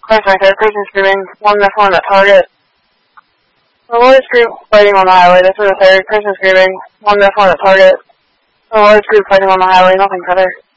Close right there, person screaming, one left on that target. The large group fighting on the highway, this is the third, person screaming, one left on that target. The large group fighting on the highway, nothing further.